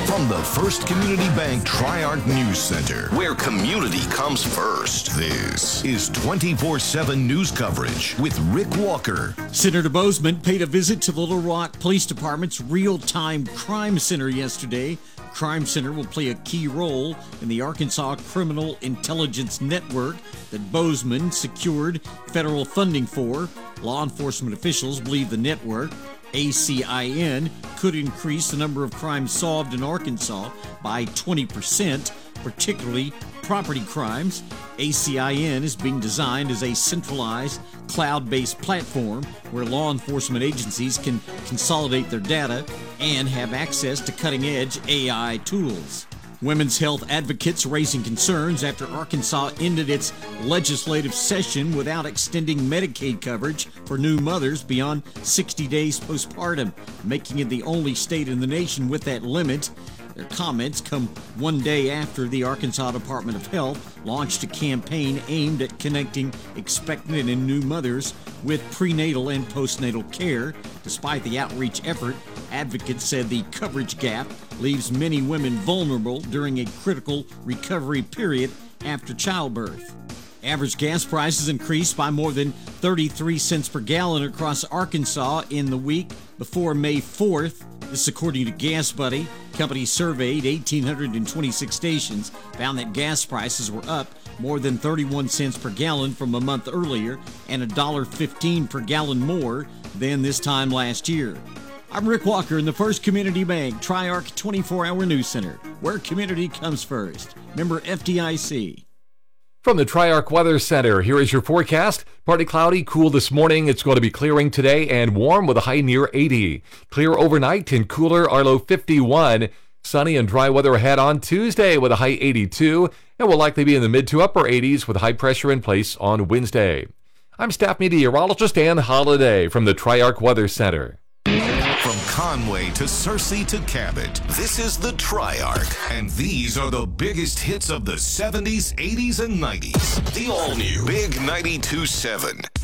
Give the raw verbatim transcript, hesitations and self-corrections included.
From the First Community Bank Tri-Arc News Center, where community comes first, this is twenty-four seven news coverage with Rick Walker. Senator Boozman paid a visit to the Little Rock Police Department's Real-Time Crime Center yesterday. Crime Center will play a key role in the Arkansas Criminal Intelligence Network that Boozman secured federal funding for. Law enforcement officials believe the network, A C I N, could increase the number of crimes solved in Arkansas by twenty percent, particularly property crimes. A C I N is being designed as a centralized, cloud-based platform where law enforcement agencies can consolidate their data and have access to cutting-edge A I tools. Women's health advocates raising concerns after Arkansas ended its legislative session without extending Medicaid coverage for new mothers beyond sixty days postpartum, making it the only state in the nation with that limit. Their comments come one day after the Arkansas Department of Health launched a campaign aimed at connecting expectant and new mothers with prenatal and postnatal care. Despite the outreach effort, advocates said the coverage gap leaves many women vulnerable during a critical recovery period after childbirth. Average gas prices increased by more than thirty-three cents per gallon across Arkansas in the week before May fourth. This according to Gas Buddy. Company surveyed one thousand eight hundred twenty-six stations, found that gas prices were up more than thirty-one cents per gallon from a month earlier and one dollar fifteen per gallon more than this time last year. I'm Rick Walker in the First Community Bank Tri-Arc twenty-four hour News Center, where community comes first. Member F D I C. From the Tri-Arc Weather Center, here is your forecast. Partly cloudy, cool this morning. It's going to be clearing today and warm with a high near eighty. Clear overnight and cooler, our low fifty-one. Sunny and dry weather ahead on Tuesday with a high eighty-two. And will likely be in the mid to upper eighties with high pressure in place on Wednesday. I'm staff meteorologist Ann Holiday from the Tri-Arc Weather Center. From Conway to Searcy to Cabot, this is the Tri-Arc, and these are the biggest hits of the seventies, eighties, and nineties. The all-new Big ninety-two point seven.